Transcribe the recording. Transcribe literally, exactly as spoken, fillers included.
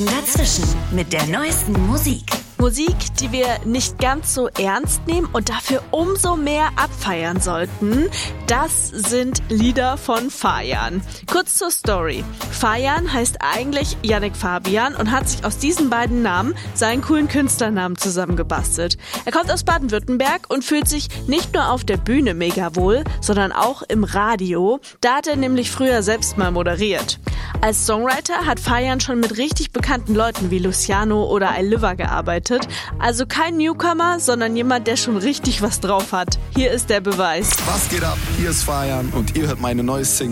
Minuten dazwischen mit der neuesten Musik. Musik, die wir nicht ganz so ernst nehmen und dafür umso mehr abfeiern sollten, das sind Lieder von Fajan. Kurz zur Story. Fajan heißt eigentlich Yannick Fabian und hat sich aus diesen beiden Namen seinen coolen Künstlernamen zusammengebastelt. Er kommt aus Baden-Württemberg und fühlt sich nicht nur auf der Bühne mega wohl, sondern auch im Radio. Da hat er nämlich früher selbst mal moderiert. Als Songwriter hat Fajan schon mit richtig bekannten Leuten wie Luciano oder Ailiva gearbeitet. Also kein Newcomer, sondern jemand, der schon richtig was drauf hat. Hier ist der Beweis. Was geht ab? Hier ist Fajan und ihr hört meine neue Single